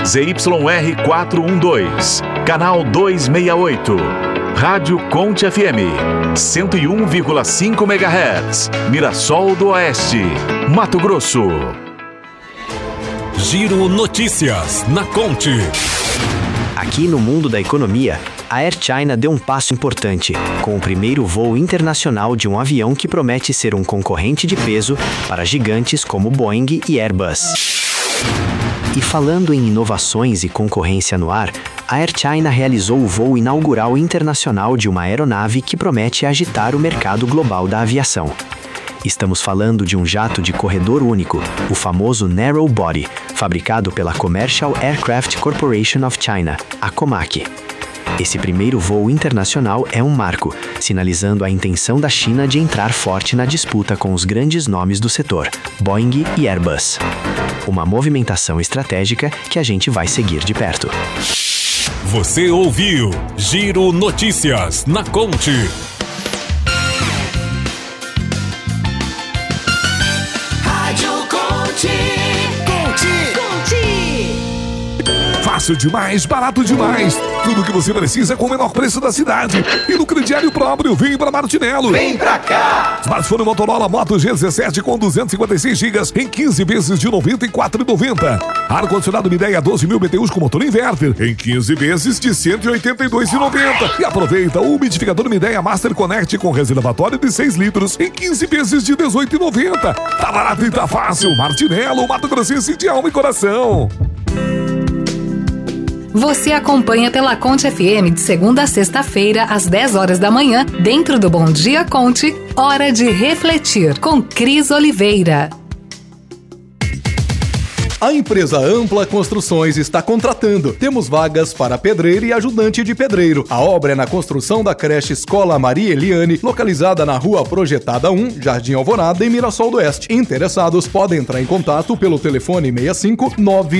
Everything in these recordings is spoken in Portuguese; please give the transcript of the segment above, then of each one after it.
ZYR 412, canal 268. Rádio Conte FM, 101,5 MHz, Mirassol do Oeste, Mato Grosso. Giro Notícias, na Conte. Aqui no mundo da economia, a Air China deu um passo importante, com o primeiro voo internacional de um avião que promete ser um concorrente de peso para gigantes como Boeing e Airbus. E falando em inovações e concorrência no ar, a Air China realizou o voo inaugural internacional de uma aeronave que promete agitar o mercado global da aviação. Estamos falando de um jato de corredor único, o famoso Narrow Body, fabricado pela Commercial Aircraft Corporation of China, a COMAC. Esse primeiro voo internacional é um marco, sinalizando a intenção da China de entrar forte na disputa com os grandes nomes do setor, Boeing e Airbus. Uma movimentação estratégica que a gente vai seguir de perto. Você ouviu Giro Notícias, na Conte. Fácil demais, barato demais. Tudo que você precisa com o menor preço da cidade. E no crediário próprio, vem pra Martinello. Vem pra cá! Smartphone Motorola Moto G17 com 256 GB em 15 vezes de R$ 94,90. Ar-condicionado Midea 12.000 BTUs com motor inverter em 15 vezes de R$ 182,90. E aproveita o umidificador Midea Master Connect com reservatório de 6 litros em 15 vezes de R$ 18,90. Tá barato e tá fácil. Martinello, Mato Grossense de alma e coração. Você acompanha pela Conte FM de segunda a sexta-feira, às 10 horas da manhã, dentro do Bom Dia Conte, Hora de Refletir, com Cris Oliveira. A empresa Ampla Construções está contratando. Temos vagas para pedreiro e ajudante de pedreiro. A obra é na construção da creche Escola Maria Eliane, localizada na Rua Projetada 1, Jardim Alvorada, em Mirassol do Oeste. Interessados podem entrar em contato pelo telefone 65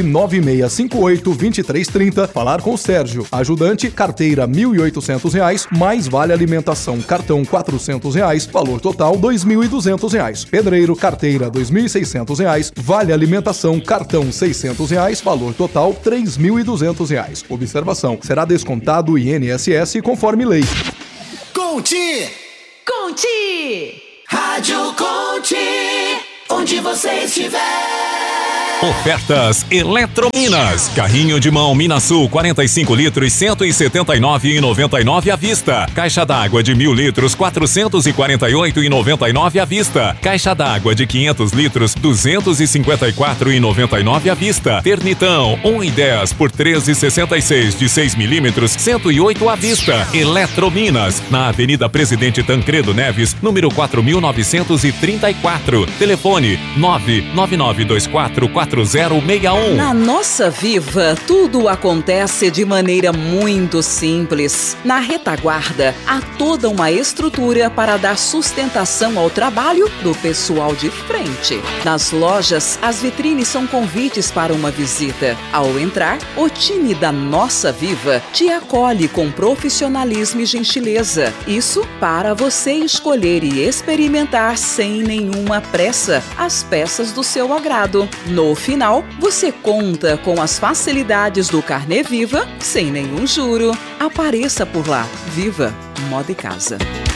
99658-2330, falar com o Sérgio. Ajudante, carteira R$ 1.800, mais vale alimentação, cartão R$ 400, valor total R$ 2.200. Pedreiro, carteira R$ 2.600, vale alimentação, cartão R$ 600, valor total R$ 3.200. Observação: será descontado o INSS conforme lei. Conte! Conte! Rádio Conte! Onde você estiver! Ofertas Eletrominas. Carrinho de mão Minasul 45 litros, R$ 179,99 à vista. Caixa d'água de 1.000 litros, R$ 448,99 à vista. Caixa d'água de 500 litros, R$ 254,99 à vista. Ternitão 1,10 por 13,66 de 6 milímetros, R$ 108 à vista. Eletrominas, na Avenida Presidente Tancredo Neves, número 4.934. Telefone 99924 4061. Na Nossa Viva, tudo acontece de maneira muito simples. Na retaguarda, há toda uma estrutura para dar sustentação ao trabalho do pessoal de frente. Nas lojas, as vitrines são convites para uma visita. Ao entrar, o time da Nossa Viva te acolhe com profissionalismo e gentileza. Isso para você escolher e experimentar sem nenhuma pressa as peças do seu agrado. No final, você conta com as facilidades do Carnê Viva sem nenhum juro. Apareça por lá. Viva Moda e Casa.